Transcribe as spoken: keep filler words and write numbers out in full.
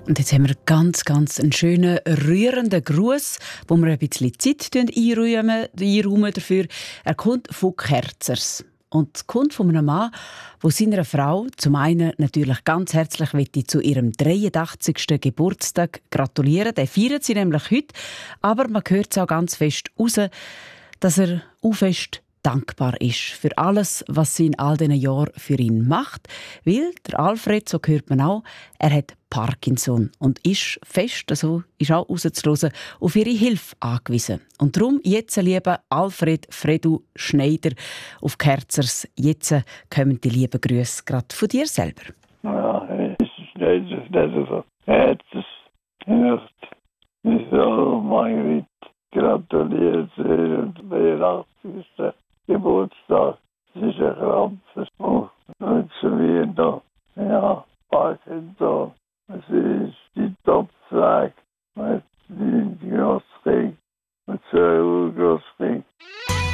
Und jetzt haben wir ganz, ganz einen schönen, rührenden Gruß, wo wir ein bisschen Zeit einräumen, einräumen dafür. Er kommt von Kerzers. Und kommt von einem Mann, der seiner Frau zum einen natürlich ganz herzlich zu ihrem dreiundachtzigsten Geburtstag gratulieren. Der feiert sie nämlich heute. Aber man hört es auch ganz fest raus, dass er auch fest dankbar ist für alles, was sie in all diesen Jahren für ihn macht. Weil der Alfred, so hört man auch, er hat Parkinson und ist fest, also ist auch rauszuhören, auf ihre Hilfe angewiesen. Und darum jetzt, lieber Alfred Fredu Schneider auf Kerzers, jetzt kommen die lieben Grüße gerade von dir selber. Ja, es ist nicht, nicht so. Kerzers, ich soll Margrit gratulieren zu ihrem dreiundachtzigsten Geburtstag. Es ist ein Krampf, und schon wieder, ja, Parkinson. Es ist die Topfpflege mit den Grosskrieg, mit zwei Urgrosskrieg.